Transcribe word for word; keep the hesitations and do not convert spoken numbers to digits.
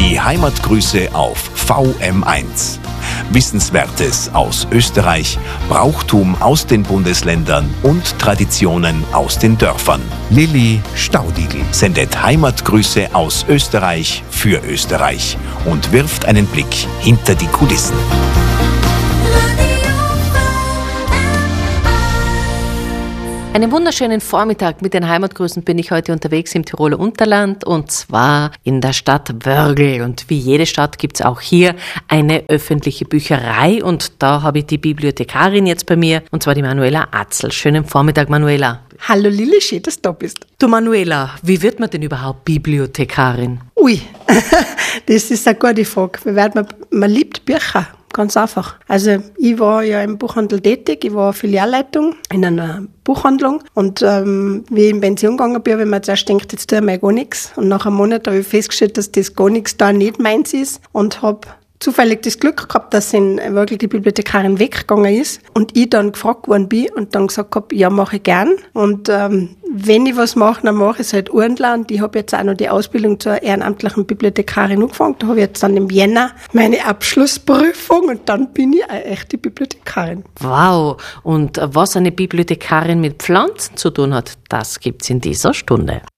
Die Heimatgrüße auf V M eins. Wissenswertes aus Österreich, Brauchtum aus den Bundesländern und Traditionen aus den Dörfern. Lilly Staudigl sendet Heimatgrüße aus Österreich für Österreich und wirft einen Blick hinter die Kulissen. Einen wunderschönen Vormittag mit den Heimatgrüßen bin ich heute unterwegs im Tiroler Unterland und zwar in der Stadt Wörgl. Und wie jede Stadt gibt es auch hier eine öffentliche Bücherei und da habe ich die Bibliothekarin jetzt bei mir und zwar die Manuela Atzl. Schönen Vormittag, Manuela. Hallo Lilly, schön, dass du da bist. Du Manuela, wie wird man denn überhaupt Bibliothekarin? Ui, das ist eine gute Frage. Wie wird man, man liebt Bücher. Ganz einfach. Also ich war ja im Buchhandel tätig, ich war Filialleitung in einer Buchhandlung und ähm, wie ich in Pension gegangen bin, habe ich mir zuerst gedacht, jetzt tue ich mal gar nichts. Und nach einem Monat habe ich festgestellt, dass das gar nichts da nicht meins ist und habe zufällig das Glück gehabt, dass in wirklich die Bibliothekarin weggegangen ist und ich dann gefragt worden bin und dann gesagt habe, ja, mache ich gern. Und ähm, wenn ich was mache, dann mache ich es halt ordentlich. Und ich habe jetzt auch noch die Ausbildung zur ehrenamtlichen Bibliothekarin angefangen. Da habe ich jetzt dann im Jänner meine Abschlussprüfung und dann bin ich eine echte Bibliothekarin. Wow! Und was eine Bibliothekarin mit Pflanzen zu tun hat, das gibt's in dieser Stunde.